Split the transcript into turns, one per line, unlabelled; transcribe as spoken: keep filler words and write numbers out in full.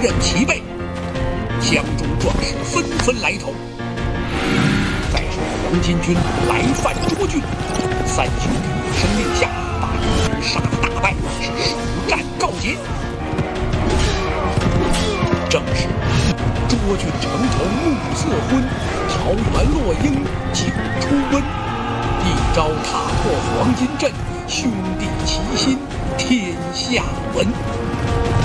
刃齐备，江中壮士纷纷来投。再说黄巾军来犯涿郡，三兄弟一声令下，把敌人杀得大败，是蜀战告捷。正是涿郡城头暮色昏，桃园落英酒初温。一朝踏破黄巾阵，兄弟齐心天下闻。